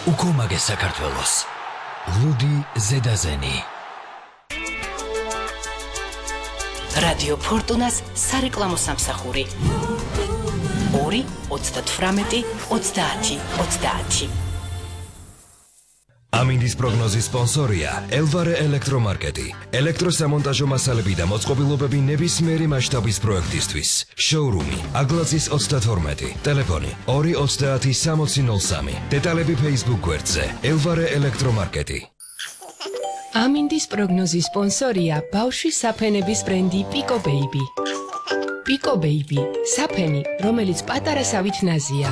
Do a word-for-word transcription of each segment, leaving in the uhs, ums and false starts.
უკომაგე საქართველოს ლუდი ზედაზენი რადიო ფორტუნას სარეკლამო სამსახური ორი ოცდათვრამეტი ოცდაათი ოცდაათი ამინდის პროგნოზის სპონსორია ელვარე ელექტრომარკეტი ელექტროსამონტაჟო მასალები და მოწყობილობები ნებისმიერი მასშტაბის პროექტისთვის შოურუმი აგლაძის ოცდათორმეტი ტელეფონი ორი ოცდაათი სამოცი ნოლ სამი დეტალები Facebook გვერდზე ელვარე ელექტრომარკეტი ამინდის პროგნოზის სპონსორია ბავშვის საფენების ბრენდი პიკო ბეიბი პიკო ბეიბი საფენი რომელიც პატარა სავით ნაზია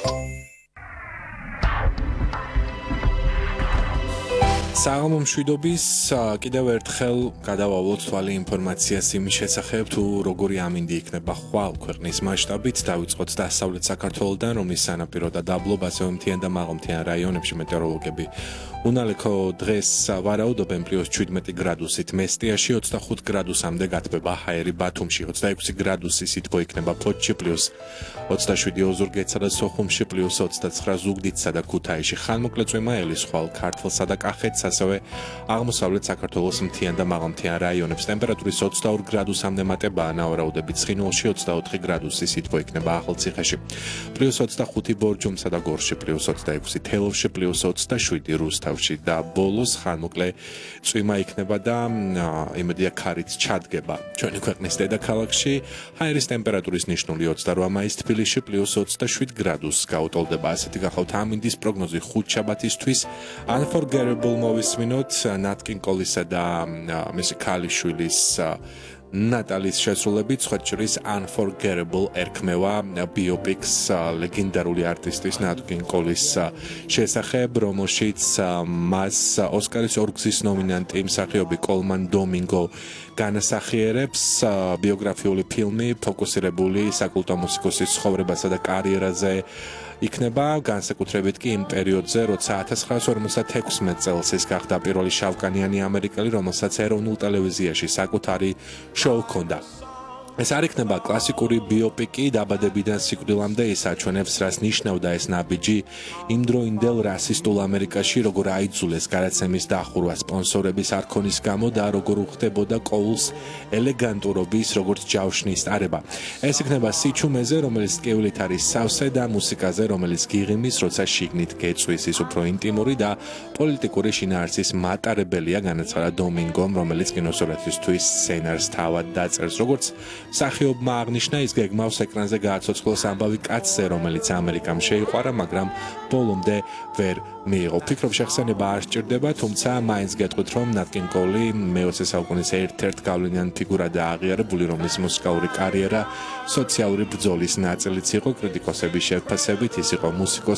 საღამო მშვიდობის კიდევ ერთხელ გადავავლოთ თვალი ინფორმაციას იმის შესახებ თუ როგორი ამინდი იქნება ხვალ ქვეყნის მასშტაბით დავიწყოთ დასავლეთ საქართველოდან რომლის სანაპირო და დაბლობ ასევე მთიან და მაღალმთიან რაიონებში მეტეოროლოგები უნალექო დღეს ვარაუდობენ პლუს შვიდმეტი გრადუსით მესტიაში ოცდახუთ გრადუსამდე გათბება ჰაერი ბათუმში ოცდაექვსი გრადუსი სითბო იქნება ფოთში პლუს ოცდაშვიდი ოზურგეთსა და სოხუმში პლუს ოცდაცხრა ზუგდიდსა და ქუთაისში ხანმოკლე წვიმა ელის ხვალ ქართლსა და კახეთს ასევე აღმოსავლეთ საქართველოს მთიან და მაღალმთიან რაიონებს ტემპერატურის ოცდაორი გრადუსამდე მატებაა ნავარაუდებით ცხინვალში ოცდაოთხი გრადუსი სითბო იქნება ახალციხეში პლუს ოცდახუთი ბორჯომსა და გორში პლუს ოცდაექვსი თელავში პლუს ოცდაშვიდი რუსთავში და ბოლოს ხანმოკლე წვიმა იქნება და იმედია ქარიც ჩადგება ჩვენი ქვეყნის დედაქალაქში ჰაერის ტემპერატურის ნიშნული ოცდარვა მაისს თბილისში პლუს ოცდაშვიდ გრადუსს გაუტოლდება ასეთი გახლავთ ამინდის პროგნოზი ხუთშაბათისთვის unforgettable მოვისმინოთ ნატკინ კოლისა და მისი ქალიშვილის ნატალის შესრულებით სხვაჭრის unforgettable ერქმევა ბიოპიკს ლეგენდარული არტისტის ნატკინ კოლის შესახებ რომელშიც მას ოსკარის ორგზის ნომინანტი მსახიობი კოლმან დომინგო განასახიერებს ბიოგრაფიული ფილმი ფოკუსირებული საკულტო მუსიკოსის ცხოვრებასა და კარიერაზე იქნება განსაკუთრებით კი იმ პერიოდზე, როცა ათას ცხრაასი ორმოცდათექვსმეტ წელს ის გახდა პირველი შავკანიანი ამერიკელი, რომელსაც ეროვნულ ტელევიზიაში საკუთარი შოუ ჰქონდა. ეს არ იქნება კლასიკური ბიოპიკი დაბადებიდან სიკვდილამდე ის აჩვენებს რას ნიშნავდა ეს ნაბიჯი იმდროინდელ რასისტულ ამერიკაში როგორ აიძულეს გადაცემის დახურვა სპონსორების არქონის გამო და როგორ უხდებოდა კოულს ელეგანტურობის როგორც ჯავშნის ტარება ეს იქნება სიჩუმეზე რომელიც ტკივილით არის სავსე და მუსიკაზე რომელიც გიღიმის როცა შიგნით გეწვის ის უფრო ინტიმური და პოლიტიკური შინაარსის მატარებელია განაცხადა დომინგომ რომელიც კინოსურათისთვის სცენარს თავად დაწერს როგორც მსახიობმა აღნიშნა ის გეგმავს ეკრანზე გააცოცხლოს ამბავი კაცზე რომელიც ამერიკამ შეიყვარა მაგრამ ბოლომდე ვერ მიიღო ფიქრობ შეხსენება არ სჭირდება თუმცა მაინც გეტყვით რომ ნატკინ კოლი მეოცე საუკუნის ერთ-ერთ გავლენიან ფიგურა და აღიარებული რომლის მუსიკალური კარიერა სოციალური ბრძოლის ნაწილიც იყო კრიტიკოსების შეფასებით ის იყო მუსიკოს